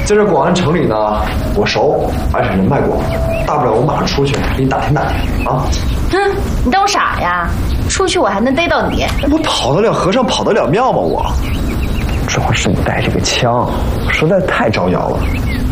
在这广安城里呢，我熟，而且人脉广，大不了我马上出去给你打听打听啊。 哼，你当我傻呀？出去我还能逮到你？ 我跑得了和尚跑得了庙吗？我，主要是你带这个枪，实在太招摇了。